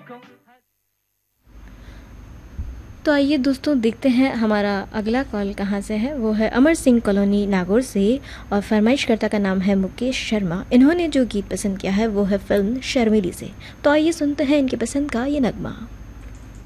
तो आइए दोस्तों देखते हैं हमारा अगला कॉल कहाँ से है। वो है अमर सिंह कॉलोनी नागौर से और फरमाइशकर्ता का नाम है मुकेश शर्मा। इन्होंने जो गीत पसंद किया है वो है फिल्म शर्मिली से। तो आइए सुनते हैं इनकी पसंद का ये नगमा।